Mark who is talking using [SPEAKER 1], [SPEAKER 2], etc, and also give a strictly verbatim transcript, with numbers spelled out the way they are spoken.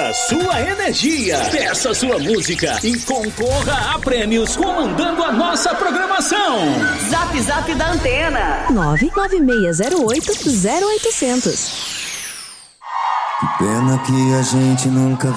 [SPEAKER 1] a sua energia, peça sua música e concorra a prêmios comandando a nossa programação.
[SPEAKER 2] Zap Zap da Antena
[SPEAKER 3] nove nove seis zero oito zero oitocentos.
[SPEAKER 4] Que pena que a gente nunca